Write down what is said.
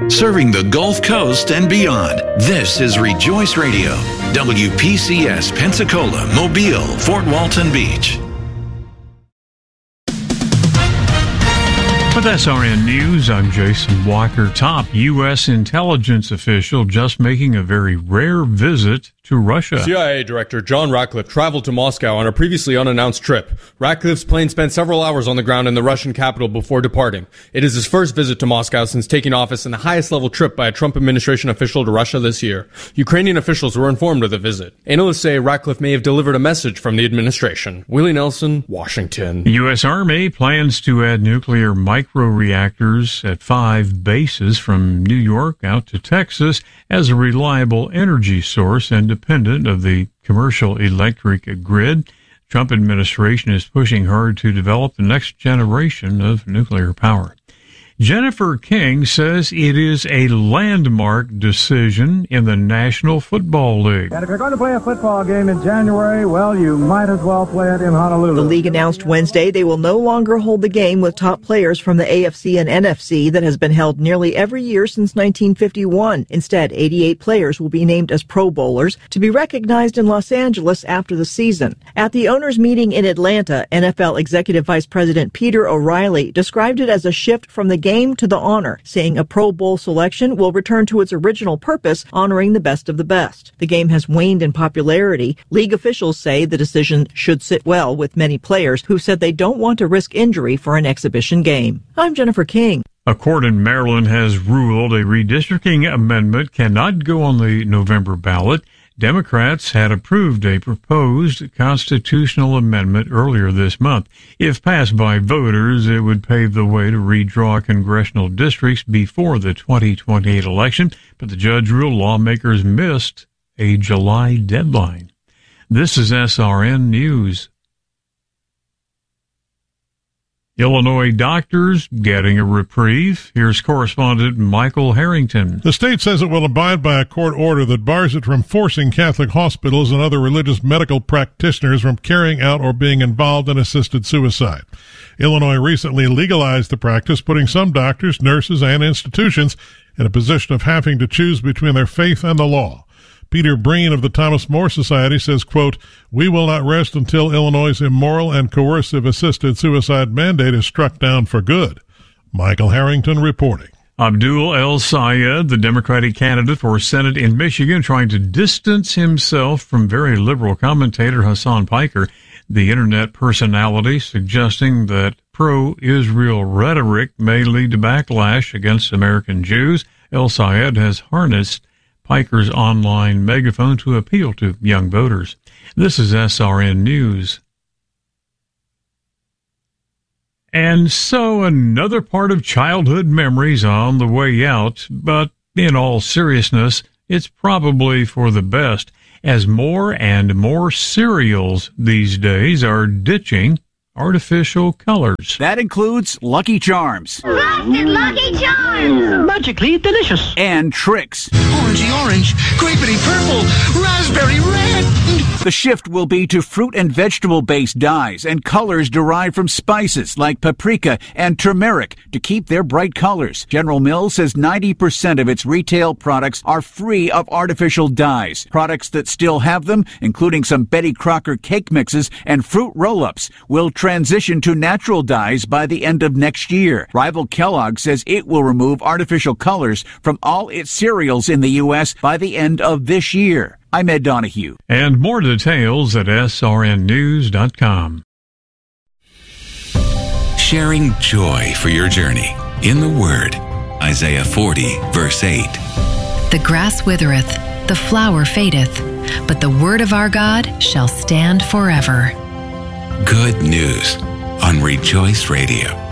serving the Gulf Coast and beyond. This is Rejoice Radio, WPCS Pensacola, Mobile, Fort Walton Beach. With SRN News, I'm Jason Walker. Top U.S. intelligence official just making a very rare visit to Russia. CIA Director John Ratcliffe traveled to Moscow on a previously unannounced trip. Ratcliffe's plane spent several hours on the ground in the Russian capital before departing. It is his first visit to Moscow since taking office and the highest level trip by a Trump administration official to Russia this year. Ukrainian officials were informed of the visit. Analysts say Ratcliffe may have delivered a message from the administration. Willie Nelson, Washington. The U.S. Army plans to add nuclear microreactors at 5 bases from New York out to Texas as a reliable energy source independent of the commercial electric grid. Trump administration is pushing hard to develop the next generation of nuclear power. Jennifer King says it is a landmark decision in the National Football League. And if you're going to play a football game in January, well, you might as well play it in Honolulu. The league announced Wednesday they will no longer hold the game with top players from the AFC and NFC that has been held nearly every year since 1951. Instead, 88 players will be named as Pro Bowlers to be recognized in Los Angeles after the season. At the owners' meeting in Atlanta, NFL Executive Vice President Peter O'Reilly described it as a shift from the game to the honor, saying a Pro Bowl selection will return to its original purpose, honoring the best of the best. The game has waned in popularity. League officials say the decision should sit well with many players who said they don't want to risk injury for an exhibition game. I'm Jennifer King. A court in Maryland has ruled a redistricting amendment cannot go on the November ballot. Democrats had approved a proposed constitutional amendment earlier this month. If passed by voters, it would pave the way to redraw congressional districts before the 2028 election, but the judge ruled lawmakers missed a July deadline. This is SRN News. Illinois doctors getting a reprieve. Here's correspondent Michael Harrington. The state says it will abide by a court order that bars it from forcing Catholic hospitals and other religious medical practitioners from carrying out or being involved in assisted suicide. Illinois recently legalized the practice, putting some doctors, nurses, and institutions in a position of having to choose between their faith and the law. Peter Breen of the Thomas More Society says, quote, "We will not rest until Illinois' immoral and coercive assisted suicide mandate is struck down for good." Michael Harrington reporting. Abdul El Sayed, the Democratic candidate for Senate in Michigan, trying to distance himself from very liberal commentator Hassan Piker, the internet personality, suggesting that pro-Israel rhetoric may lead to backlash against American Jews. El Sayed has harnessed Piker's online megaphone to appeal to young voters. This is SRN News. And so another part of childhood memories on the way out, but in all seriousness, it's probably for the best, as more and more cereals these days are ditching artificial colors. That includes Lucky Charms. Frosted Lucky Charms! Magically delicious. And Trix. Orangey orange, grapey purple, raspberry red. The shift will be to fruit and vegetable-based dyes and colors derived from spices like paprika and turmeric to keep their bright colors. General Mills says 90% of its retail products are free of artificial dyes. Products that still have them, including some Betty Crocker cake mixes and fruit roll-ups, will transition to natural dyes by the end of next year. Rival Kellogg says it will remove artificial colors from all its cereals in the U.S. by the end of this year. I'm Ed Donahue. And more details at srnnews.com. Sharing joy for your journey in the Word. Isaiah 40, verse 8. The grass withereth, the flower fadeth, but the word of our God shall stand forever. Good news on Rejoice Radio.